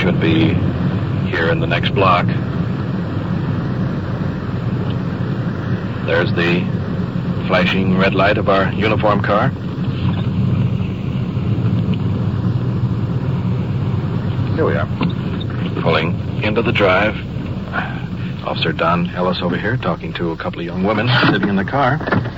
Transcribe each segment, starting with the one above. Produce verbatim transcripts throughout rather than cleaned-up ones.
should be here in the next block. There's the flashing red light of our uniform car. Here we are. Pulling into the drive. Officer Don Ellis over here talking to a couple of young women sitting in the car.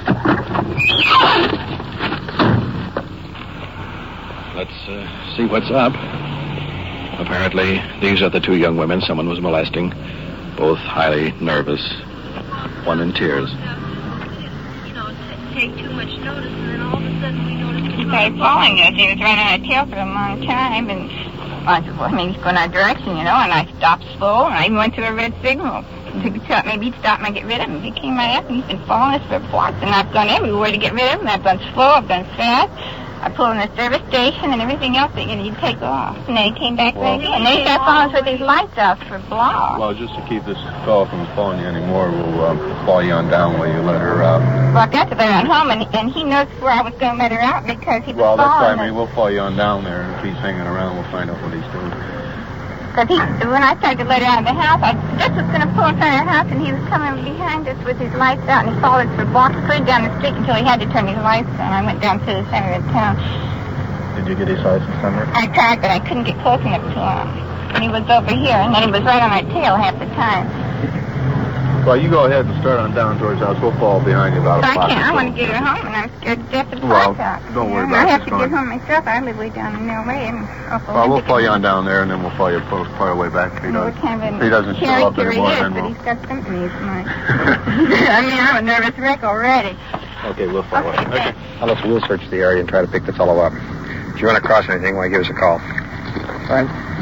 Let's uh, see what's up. Apparently, these are the two young women someone was molesting. Both highly nervous. One in tears. You know, take too much notice, and then all of a sudden we noticed He started following us. He was right on our tail for a long time, and I mean, he's going our direction, you know, and I stopped slow, and I even went to a red signal to tell maybe he'd stop and I'd get rid of him. He came right up, and he's been following us for blocks, and I've gone everywhere to get rid of him. I've gone slow, I've gone fast. I pulled in the service station and everything else that you know, you'd take off. And then he came back well, right in. And then he started following us with his lights out for blocks. Well, just to keep this fellow from following you anymore, we'll um, follow you on down while you let her out. Well, I got to let her on home, and, and he knows where I was going to let her out because he was well, following Well, that's us. why I mean, we'll follow you on down there, and if he's hanging around, we'll find out what he's doing. Because he, when I started to let her out of the house, I just was going to pull in front of her house, and he was coming behind us with his lights out, and he followed us for blocks, clear down the street until he had to turn his lights on. I went down to the center of town. Did you get his license number? I tried, but I couldn't get close enough to him. And he was over here, and then he was right on our tail half the time. Well, you go ahead and start on down towards the house. We'll fall behind you about but a block. I can't. I so. want to get her home, and I'm scared to death of the Well, blacktop. don't worry yeah, about it. I have It's to fine. get home myself. I live way down in Mill Way. And well, we'll follow you on down there, and then we'll follow you part of the way back. If he, well, does. kind of if he doesn't show up anymore, is, then but we'll... he's got symptoms. Like... I mean, I'm a nervous wreck already. Okay, we'll follow okay, it. Okay. Let's we'll search the area and try to pick the fellow up. If you run across anything, why, give us a call. Fine.